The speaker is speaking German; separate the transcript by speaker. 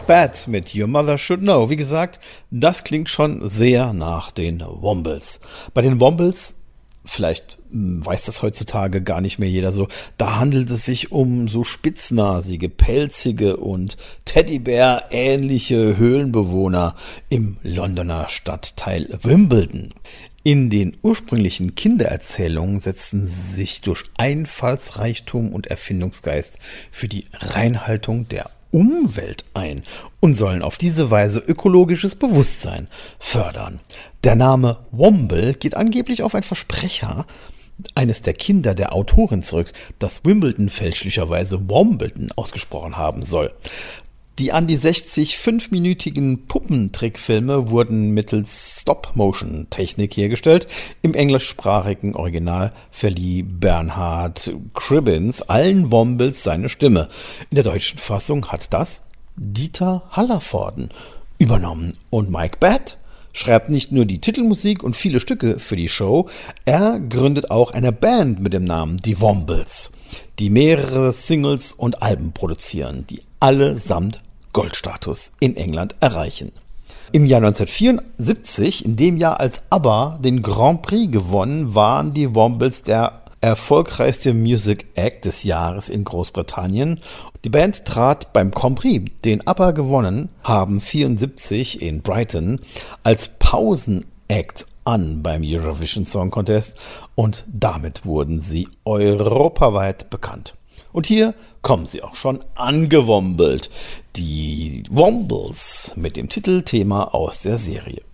Speaker 1: Mike Batt mit Your Mother Should Know. Wie gesagt, das klingt schon sehr nach den Wombles. Bei den Wombles, vielleicht weiß das heutzutage gar nicht mehr jeder so, da handelt es sich um so spitznasige, pelzige und Teddybär-ähnliche Höhlenbewohner im Londoner Stadtteil Wimbledon. In den ursprünglichen Kindererzählungen setzten sie sich durch Einfallsreichtum und Erfindungsgeist für die Reinhaltung der Umwelt ein und sollen auf diese Weise ökologisches Bewusstsein fördern. Der Name Womble geht angeblich auf ein Versprecher eines der Kinder der Autorin zurück, das Wimbledon fälschlicherweise Wombledon ausgesprochen haben soll. Die an die 60 fünfminütigen Puppentrickfilme wurden mittels Stop-Motion-Technik hergestellt. Im englischsprachigen Original verlieh Bernhard Cribbins allen Wombles seine Stimme. In der deutschen Fassung hat das Dieter Hallervorden übernommen. Und Mike Batt schreibt nicht nur die Titelmusik und viele Stücke für die Show, er gründet auch eine Band mit dem Namen Die Wombles, die mehrere Singles und Alben produzieren, die allesamt Goldstatus in England erreichen. Im Jahr 1974, in dem Jahr als ABBA den Grand Prix gewonnen, waren die Wombles der erfolgreichste Music Act des Jahres in Großbritannien. Die Band trat beim Grand Prix, den ABBA gewonnen haben, 1974 in Brighton, als Pausenact an beim Eurovision Song Contest und damit wurden sie europaweit bekannt. Und hier kommen sie auch schon angewombelt. Die Wombles mit dem Titelthema aus der Serie.